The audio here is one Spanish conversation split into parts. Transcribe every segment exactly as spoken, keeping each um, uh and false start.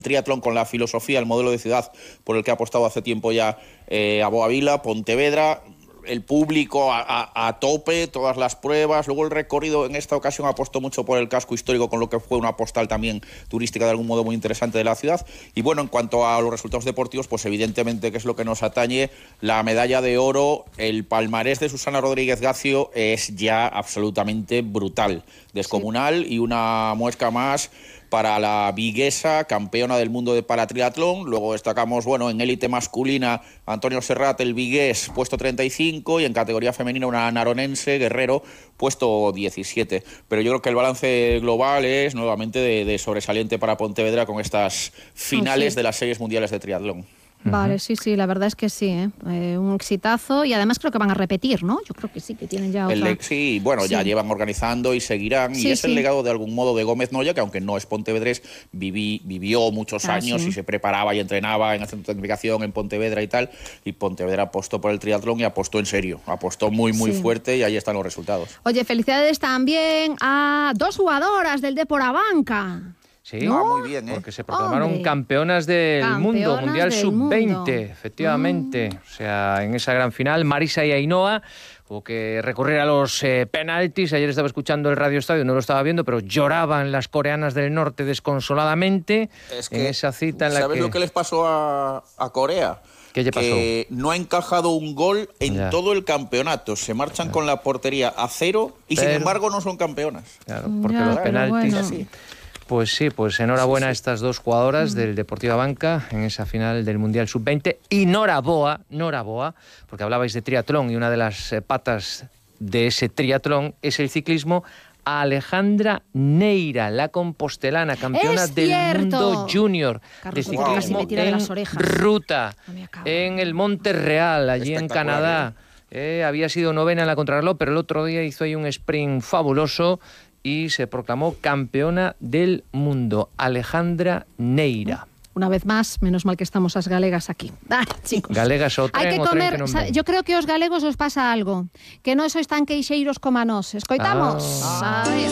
triatlón con la filosofía, el modelo de ciudad por el que ha apostado hace tiempo ya eh, a Boavila, Pontevedra, el público a, a, a tope, todas las pruebas, luego el recorrido en esta ocasión apostó mucho por el casco histórico, con lo que fue una postal también turística de algún modo muy interesante de la ciudad. Y bueno, en cuanto a los resultados deportivos, pues evidentemente que es lo que nos atañe, la medalla de oro, el palmarés de Susana Rodríguez Gacio es ya absolutamente brutal, descomunal, sí. Y una muesca más para la viguesa, campeona del mundo de paratriatlón. Luego destacamos, bueno, en élite masculina, Antonio Serrat, el vigués, puesto treinta y cinco, y en categoría femenina una naronense, Guerrero, puesto diecisiete. Pero yo creo que el balance global es nuevamente de, de sobresaliente para Pontevedra con estas finales oh, sí. de las series mundiales de triatlón. Vale, sí, sí, la verdad es que sí, ¿eh? Eh, un exitazo, y además creo que van a repetir, ¿no? Yo creo que sí, que tienen ya otra... El, sí, bueno, sí. ya llevan organizando y seguirán, sí, y es sí. el legado de algún modo de Gómez Noya, que aunque no es pontevedrés, viví, vivió muchos ah, años sí. y se preparaba y entrenaba en el centro de tecnificación en Pontevedra y tal, y Pontevedra apostó por el triatlón y apostó en serio, apostó muy, muy sí. fuerte, y ahí están los resultados. Oye, felicidades también a dos jugadoras del Depor Abanca. Sí, ¿no? ah, muy bien, ¿eh? Porque se proclamaron Hombre. campeonas del campeonas mundo, Mundial sub veinte, mundo. efectivamente. Mm. O sea, en esa gran final, Marisa y Ainhoa hubo que recurrir a los eh, penaltis. Ayer estaba escuchando el Radio Estadio, no lo estaba viendo, pero lloraban las coreanas del norte desconsoladamente es que, en esa cita en la ¿sabes que... lo que les pasó a, a Corea? ¿Qué le pasó? Que no ha encajado un gol en ya. todo el campeonato. Se marchan ya. con la portería a cero y pero... sin embargo no son campeonas. Claro, porque ya, los penaltis... Bueno. Sí. Pues sí, pues enhorabuena sí, sí. a estas dos jugadoras mm. del Deportivo Abanca en esa final del Mundial sub veinte. Y Nora Boa, Nora Boa, porque hablabais de triatlón y una de las patas de ese triatlón es el ciclismo, a Alejandra Neira, la compostelana, campeona es del cierto. mundo junior Carlos, de ciclismo wow. en de ruta, no en el Monte Real, allí en Canadá. ¿eh? Eh, había sido novena en la contrarreloj, pero el otro día hizo ahí un sprint fabuloso y se proclamó campeona del mundo, Alejandra Neira. Una vez más, menos mal que estamos as galegas aquí. Ah, chicos. Galegas o tren, Hai que o comer, tren que non ven. Yo creo que os galegos os pasa algo, que non sois tan queixeiros como a nós. Escoitamos? Ah. A ver.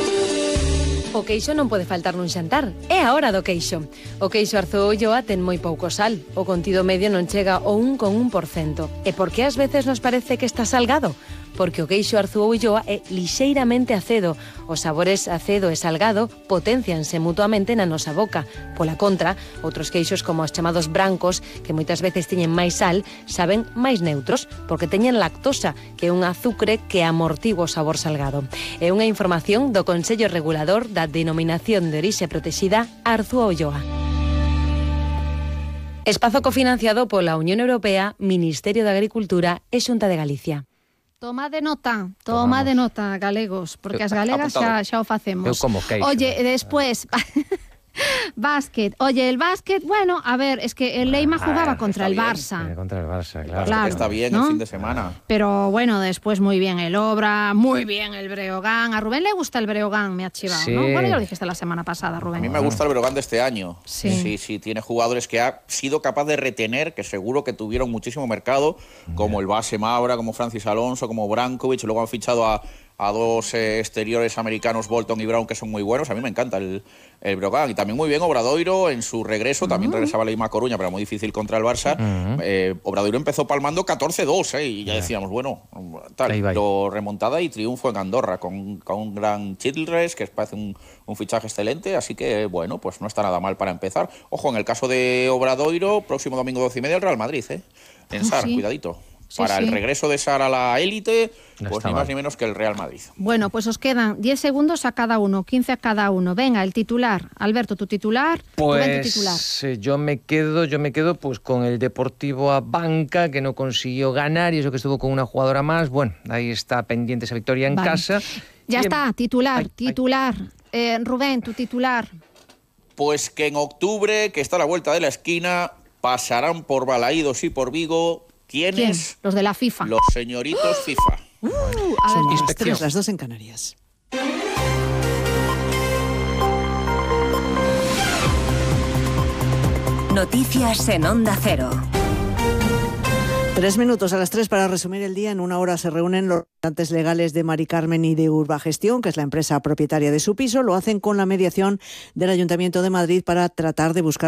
O queixo non pode faltar nun xantar. É a hora do queixo. O queixo Arzúa Ulloa ten moi pouco sal. O contido medio non chega ao un coma un por cento. E por que ás veces nos parece que está salgado? Porque o queixo Arzúa Ulloa é lixeiramente acedo. Os sabores acedo e salgado potencianse mutuamente na nosa boca. Pola contra, outros queixos como os chamados brancos, que moitas veces teñen máis sal, saben máis neutros, porque teñen lactosa, que é un azucre que amortigua o sabor salgado. É unha información do Consello Regulador da Denominación de Orixe Protexida Arzúa Ulloa. Espazo cofinanciado pola Unión Europea, Ministerio de Agricultura e Xunta de Galicia. Toma de nota, toma Tomamos. de nota, galegos, porque as galegas xa, xa o facemos. Eu como queixo. Oye, después... Básquet. Oye, el básquet, bueno, a ver, es que el Leima jugaba ah, contra el Barça. Sí, contra el Barça, claro. claro está bien, ¿no? el fin de semana. Pero bueno, después muy bien el Obra, muy bien el Breogán. A Rubén le gusta el Breogán, me ha chivado, sí. ¿no? Bueno, ya lo dijiste la semana pasada, Rubén. A mí me gusta el Breogán de este año. Sí. Sí, sí, tiene jugadores que ha sido capaz de retener, que seguro que tuvieron muchísimo mercado, como el base Mabra, como Francis Alonso, como Brankovic, luego han fichado a... a dos eh, exteriores americanos, Bolton y Brown, que son muy buenos. A mí me encanta el, el Breogán. Y también muy bien Obradoiro en su regreso. Uh-huh. También regresaba Leima Coruña, pero muy difícil contra el Barça. Uh-huh. eh, Obradoiro empezó palmando catorce dos, ¿eh? Y ya decíamos, bueno, tal. Pero remontada y triunfo en Andorra con, con un gran Childress, que parece un, un fichaje excelente. Así que, bueno, pues no está nada mal para empezar. Ojo, en el caso de Obradoiro, próximo domingo doce y media, el Real Madrid, ¿eh? En Sar, sí. cuidadito. Sí, para sí. el regreso de Sara a la élite, no pues ni mal. más ni menos que el Real Madrid. Bueno, pues os quedan diez segundos a cada uno, quince a cada uno. Venga, el titular. Alberto, tu titular. Pues tu titular. Eh, yo me quedo, yo me quedo pues con el Deportivo Abanca, que no consiguió ganar y eso que estuvo con una jugadora más. Bueno, ahí está pendiente esa victoria en vale. casa. Ya y está, en... titular, ay, titular. Ay. Eh, Rubén, tu titular. Pues que en octubre, que está a la vuelta de la esquina, pasarán por Balaídos y por Vigo. ¿Quiénes? ¿Quién? Los de la FIFA. Los señoritos FIFA. Uh, a Son ver, las tres, las dos en Canarias. Noticias en Onda Cero. Tres minutos a las tres para resumir el día. En una hora se reúnen los representantes legales de Mari Carmen y de Urbagestión, que es la empresa propietaria de su piso. Lo hacen con la mediación del Ayuntamiento de Madrid para tratar de buscar